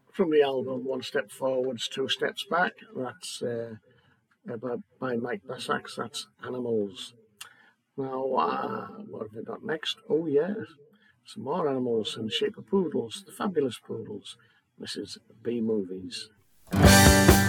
from the album One Step Forwards, Two Steps Back. That's by Mike Bassax. That's Animals. Now, what have we got next? Oh, yeah, some more animals in the shape of poodles, the fabulous poodles. This is B Movies.